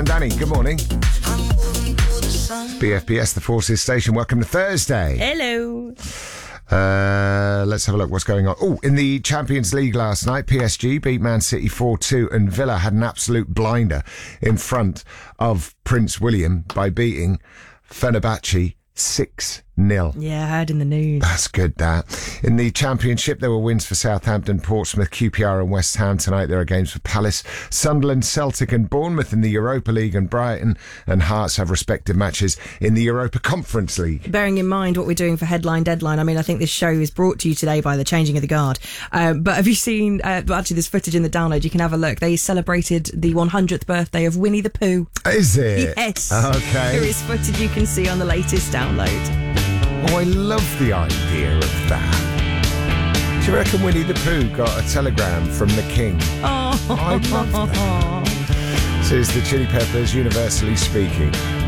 and Danny, good morning. BFBS, the Forces Station. Welcome to Thursday. Hello. Let's have a look what's going on. Oh, in the Champions League last night, PSG beat Man City 4-2 and Villa had an absolute blinder in front of Prince William by beating Fenerbahce 6-0. Yeah, I heard in the news. That's good, that. In the Championship, there were wins for Southampton, Portsmouth, QPR and West Ham. Tonight there are games for Palace, Sunderland, Celtic and Bournemouth in the Europa League, and Brighton and Hearts have respective matches in the Europa Conference League. Bearing in mind what we're doing for Headline Deadline, I mean, I think this show is brought to you today by the changing of the guard. But have you seen, actually there's footage in the download, you can have a look. They celebrated the 100th birthday of Winnie the Pooh. Is it? Yes. Okay. There is footage you can see on the latest download. Oh, I love the idea of that. Do you reckon Winnie the Pooh got a telegram from the King? Oh, I love that. Says the Chili Peppers, Universally Speaking.